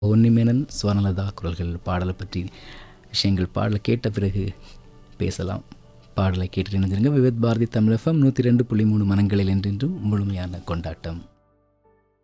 உன்னிமேனன், சுவர்ணலதா குரல்கள் பாடலை பற்றி விஷயங்கள் பாடலை கேட்ட பிறகு பேசலாம். பாடலை கேட்டு இணைந்திருங்க. விவித் பாரதி தமிழ் FM 102.3 மனங்களில் என்றென்றும் முழுமையான கொண்டாட்டம்.